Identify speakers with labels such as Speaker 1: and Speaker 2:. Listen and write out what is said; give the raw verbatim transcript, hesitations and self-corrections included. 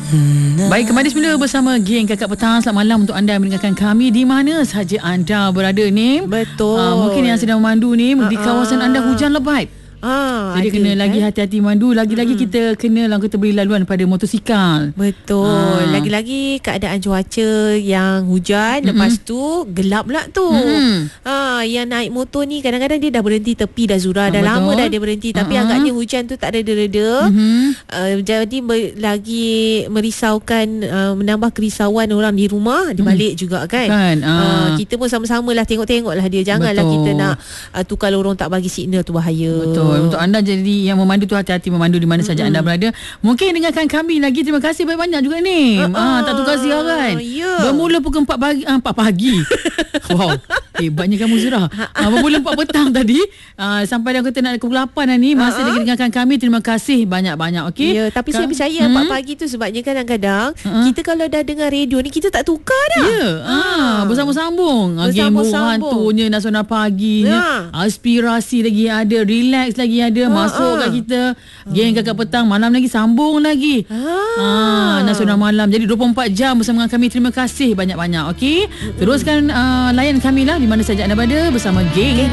Speaker 1: Baik, kembali semula bersama geng Kakak Petang. Selamat malam untuk anda yang mendengarkan kami di mana sahaja anda berada ni.
Speaker 2: Betul.
Speaker 1: Uh, mungkin yang sedang memandu ni uh-uh. di kawasan anda hujan lebat.
Speaker 2: Ah,
Speaker 1: Jadi
Speaker 2: ada,
Speaker 1: kena
Speaker 2: kan?
Speaker 1: lagi hati-hati mandu. Lagi-lagi hmm. kita kena lah kita beri laluan pada motosikal.
Speaker 2: Betul. Ah. Lagi-lagi keadaan cuaca yang hujan, mm-hmm. lepas tu gelap pula tu. Mm-hmm. Ah, yang naik motor ni kadang-kadang dia dah berhenti tepi dah Zura. Dah Betul. lama dah dia berhenti. Tapi uh-huh. agaknya hujan tu tak reda-reda. Mm-hmm. Uh, jadi ber, lagi merisaukan, uh, menambah kerisauan orang di rumah. Di balik mm. juga kan. kan? Uh. Uh, kita pun sama-sama lah tengok-tengok lah dia. Janganlah Betul. kita nak uh, tu kalau orang tak bagi signal tu bahaya.
Speaker 1: Betul. Untuk anda jadi yang memandu tu hati-hati memandu di mana saja mm-hmm. anda berada. Mungkin dengarkan kami lagi. Terima kasih banyak-banyak juga ni. Uh-uh. Ah, tak tukar siaran. Yeah. Bermula pukul empat pagi. Ah, empat pagi. Wow. Hebatnya kamu Zura. Ah, bermula empat petang tadi. Ah, sampai dah kata nak pukul lapan ni. Masih uh-huh. lagi dengarkan kami. Terima kasih banyak-banyak. Okey. Ya, yeah,
Speaker 2: tapi
Speaker 1: Ka-
Speaker 2: saya percaya hmm? empat pagi tu sebabnya kadang-kadang uh-huh. kita kalau dah dengar radio ni kita tak tukar dah.
Speaker 1: Ya. Yeah. Ah, bersambung-sambung. Bersambung-sambung. Hantunya Nasional Paginya. Yeah. Aspirasi lagi ada. Relax lagi ada. Masuk kat kita geng Kakak Petang. Malam lagi sambung lagi ah. Ah, Nasional Malam. Jadi dua puluh empat jam bersama dengan kami. Terima kasih banyak-banyak. Okey, teruskan uh, layan kami lah di mana saja anda berada bersama geng